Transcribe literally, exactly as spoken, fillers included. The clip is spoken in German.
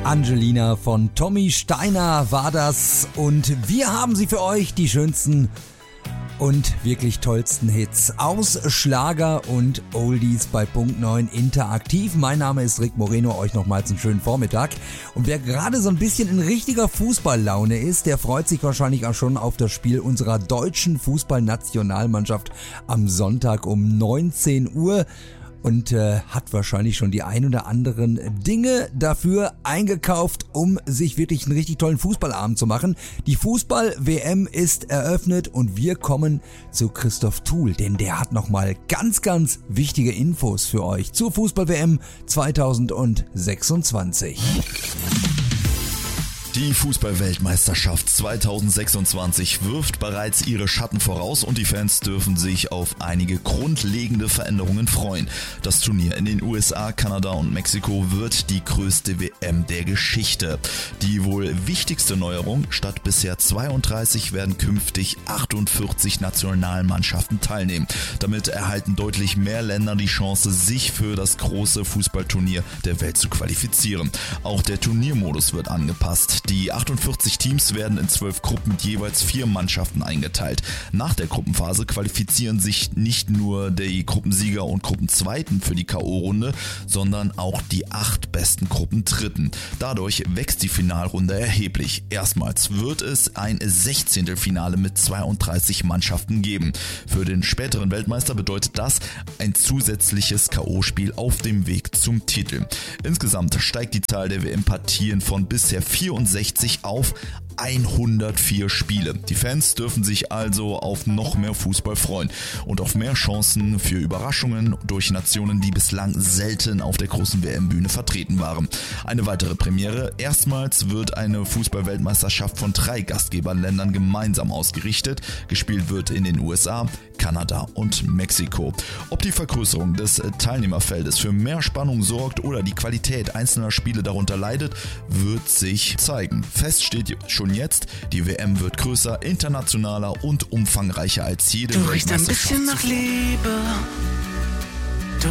Angelina von Tommy Steiner war das und wir haben sie für euch, die schönsten und wirklich tollsten Hits aus Schlager und Oldies bei Punkt neun interaktiv. Mein Name ist Rick Moreno, euch nochmals einen schönen Vormittag. Und wer gerade so ein bisschen in richtiger Fußballlaune ist, der freut sich wahrscheinlich auch schon auf das Spiel unserer deutschen Fußballnationalmannschaft am Sonntag um neunzehn Uhr. Und äh, hat wahrscheinlich schon die ein oder anderen Dinge dafür eingekauft, um sich wirklich einen richtig tollen Fußballabend zu machen. Die Fußball-W M ist eröffnet und wir kommen zu Christoph Thuhl, denn der hat nochmal ganz, ganz wichtige Infos für euch zur Fußball-W M zweitausendsechsundzwanzig. Die Fußball-Weltmeisterschaft zweitausendsechsundzwanzig wirft bereits ihre Schatten voraus und die Fans dürfen sich auf einige grundlegende Veränderungen freuen. Das Turnier in den U S A, Kanada und Mexiko wird die größte W M der Geschichte. Die wohl wichtigste Neuerung: statt bisher zweiunddreißig werden künftig achtundvierzig Nationalmannschaften teilnehmen. Damit erhalten deutlich mehr Länder die Chance, sich für das große Fußballturnier der Welt zu qualifizieren. Auch der Turniermodus wird angepasst. Die achtundvierzig Teams werden in zwölf Gruppen mit jeweils vier Mannschaften eingeteilt. Nach der Gruppenphase qualifizieren sich nicht nur die Gruppensieger und Gruppenzweiten für die K O-Runde, sondern auch die acht besten Gruppendritten. Dadurch wächst die Finalrunde erheblich. Erstmals wird es ein Sechzehntelfinale mit zweiunddreißig Mannschaften geben. Für den späteren Weltmeister bedeutet das ein zusätzliches K O-Spiel auf dem Weg zum Titel. Insgesamt steigt die Zahl der W M-Partien von bisher vierundsechzig auf hundertvier Spiele. Die Fans dürfen sich also auf noch mehr Fußball freuen und auf mehr Chancen für Überraschungen durch Nationen, die bislang selten auf der großen W M-Bühne vertreten waren. Eine weitere Premiere: erstmals wird eine Fußball-Weltmeisterschaft von drei Gastgeberländern gemeinsam ausgerichtet. Gespielt wird in den U S A, Kanada und Mexiko. Ob die Vergrößerung des Teilnehmerfeldes für mehr Spannung sorgt oder die Qualität einzelner Spiele darunter leidet, wird sich zeigen. Fest steht schon jetzt: die W M wird größer, internationaler und umfangreicher als jede Du riechst ein Weltmeisterschaft bisschen nach zuvor. Liebe.